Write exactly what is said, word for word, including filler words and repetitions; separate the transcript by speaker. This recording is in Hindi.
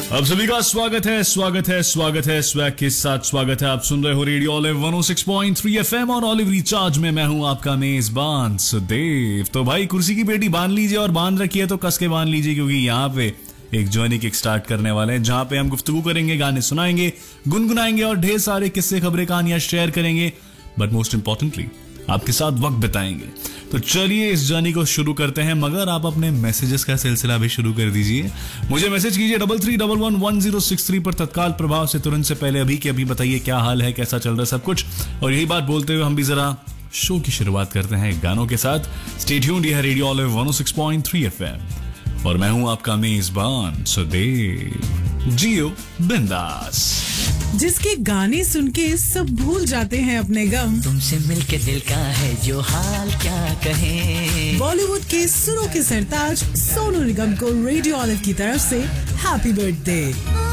Speaker 1: आप सभी का स्वागत है स्वागत है स्वागत है स्वैग के साथ स्वागत है। आप सुन रहे हो रेडियो ऑलिव वन ओ सिक्स पॉइंट थ्री एफएम और ऑलिव रिचार्ज में मैं हूं आपका मेजबान सुदेव। तो भाई कुर्सी की पेटी बांध लीजिए और बांध रखिए तो कस के बांध लीजिए, क्योंकि यहाँ पे एक जर्नी किक स्टार्ट करने वाले हैं जहां पे हम गुफ्तगू करेंगे, गाने सुनाएंगे, गुनगुनाएंगे और ढेर सारे किस्से खबरें कहानियां शेयर करेंगे, बट मोस्ट इंपॉर्टेंटली आपके साथ वक्त बिताएंगे। तो चलिए इस जर्नी को शुरू करते हैं, मगर आप अपने मैसेजेस का सिलसिला भी शुरू कर दीजिए। मुझे मैसेज कीजिए double three double one one zero six three पर तत्काल प्रभाव से, तुरंत से पहले अभी के अभी बताइए क्या हाल है, कैसा चल रहा है सब कुछ। और यही बात बोलते हुए हम भी जरा शो की शुरुआत करते हैं गानों के साथ। स्टे ट्यून्ड, यह है रेडियो ऑलिव वन ओ सिक्स पॉइंट थ्री एफएम और मैं हूं आपका मेजबान सुदेव। जियो बिंदास।
Speaker 2: जिसके गाने सुन के सब भूल जाते हैं अपने गम,
Speaker 3: तुमसे मिलके दिल का है जो हाल क्या कहें।
Speaker 2: बॉलीवुड के सुरों के सरताज सोनू निगम को रेडियो ऑलिव की तरफ से हैप्पी बर्थडे।